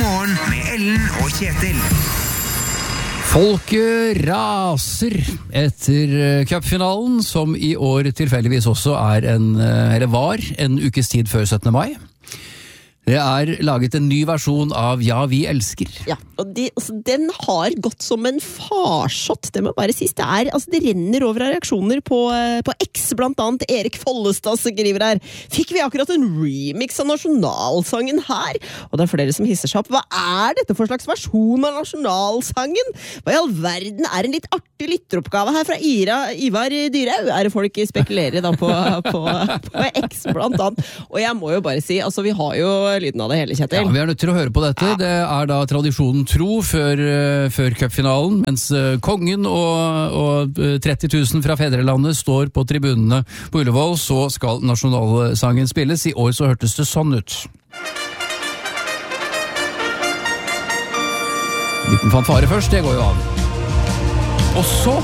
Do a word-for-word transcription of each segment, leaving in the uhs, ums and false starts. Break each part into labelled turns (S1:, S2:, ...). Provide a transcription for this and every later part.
S1: morgen med Ellen og Kjetil.
S2: Folket raser etter cupfinalen, som i år tilfeldigvis også er en, eller var en ukes tid før syttende mai. Det er laget en ny versjon av Ja, vi elsker.
S3: Ja, og de, altså, den har gått som en farsott, det må bare sies. Det, er, altså, det renner over av reaksjoner på, på X, blant annet Erik Follestad skriver her. Fikk vi akkurat en remix av nasjonalsangen her? Og det er flere som hisser seg opp. Hva er dette for slags versjon av nasjonalsangen? Hva i all verden er en litt artig lytteroppgave her fra Ira, Ivar Dyrhaug? Er det folk spekulerer da på, på, på X, blant annet? Og jeg må jo bare si, altså vi har jo lyden av det hele, Kjetil.
S2: Ja, vi er nødt til å høre på dette. Det er da tradisjonen tro før, før cupfinalen, mens kongen og, og tretti tusen fra fedrelandet står på tribunene på Ullevål, så skal nasjonalsangen spilles. I år så hørtes det sånn ut. Liten fanfare først, det går jo an. Og så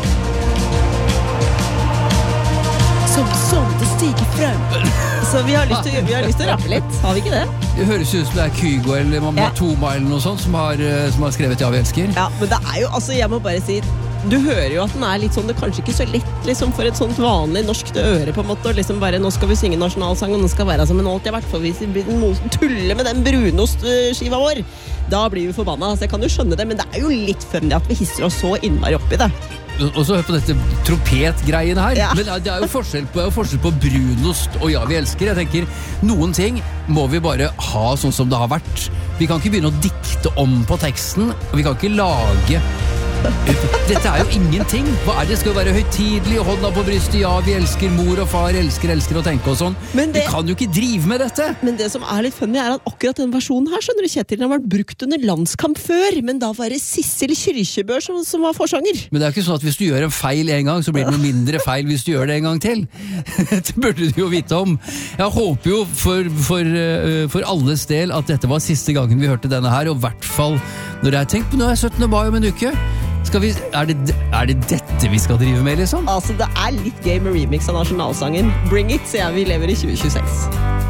S3: Som, som det stiger frem. Så vi har lyst til, vi har lyst til å rappe litt, har vi ikke det?
S2: Det høres ut som det er Kygo eller Matoma eller noe sånt som har, som har skrevet Ja, vi elsker.
S3: Ja, men det er jo, altså jeg må bare si, du hører jo at den er litt sånn, det er kanskje ikke så lett liksom for et sånt vanlig norsk øre på en måte, og liksom bare, nå skal vi synge nasjonalsang, og den skal være som en alt jeg har vært, for hvis vi tuller med den brunostskiva vår, da blir vi forbanna, så jeg kan jo skjønne det, men det er jo litt funny at vi hisser oss så innmari opp i det.
S2: Og så hør på dette trompetgreiene her.
S3: Ja.
S2: Men det er jo forskjell på, forskjell på brunost og Ja, vi elsker. Jeg tenker, noen ting må vi bare ha sånn som det har vært. Vi kan ikke begynne å dikte om på teksten, og vi kan ikke lage... Dette er jo ingenting. Hva er det? Det skal jo være høytidelig, hånda på brystet, ja, vi elsker, mor og far elsker, elsker å tenke og sånn.
S3: Men det-
S2: Vi kan jo ikke drive med dette.
S3: Men det som er litt funny er at akkurat den versjonen her, skjønner du, Kjetil, den har vært brukt under landskamp før, men da var det Sissel Kyrkjebø som, som var forsanger.
S2: Men det er jo ikke sånn at hvis du gjør en feil en gang, så blir det noe mindre feil hvis du gjør det en gang til. Det burde du jo vite om. Jeg håper jo for, for, uh, for alles del at dette var siste gangen vi hørte denne her, og i hvert fall når jeg tenker på nå er syttende mai om en uke. Skal vi, er, det, er det dette vi skal drive med, liksom?
S3: Altså, det er litt gøy med remix av nasjonalsangen. Bring it, sier jeg, vi lever i tjue tjueseks.